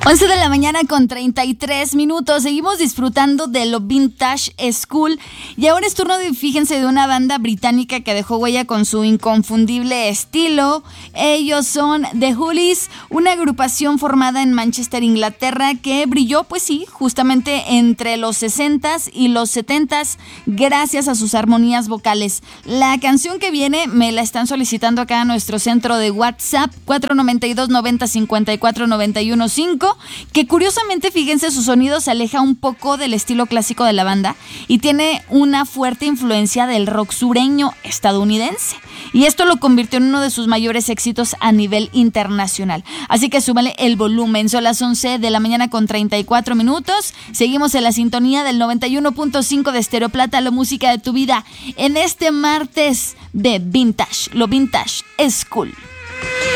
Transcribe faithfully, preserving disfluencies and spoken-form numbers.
once de la mañana con treinta y tres minutos. Seguimos disfrutando de lo Vintage School. Y ahora es turno de, fíjense, de una banda británica que dejó huella con su inconfundible estilo. Ellos son The Hollies, una agrupación formada en Manchester, Inglaterra, que brilló, pues sí, justamente entre los sesentas y los setentas gracias a sus armonías vocales. La canción que viene me la están solicitando acá a nuestro centro de WhatsApp, cuatro noventa y dos, noventa, cincuenta y cuatro, noventa y uno, cinco. Que curiosamente, fíjense, su sonido se aleja un poco del estilo clásico de la banda y tiene una fuerte influencia del rock sureño estadounidense. Y esto lo convirtió en uno de sus mayores éxitos a nivel internacional. Así que súmale el volumen. Son las once de la mañana con treinta y cuatro minutos. Seguimos en la sintonía del noventa y uno punto cinco de Stereo Plata, la música de tu vida, en este martes de Vintage, lo Vintage School.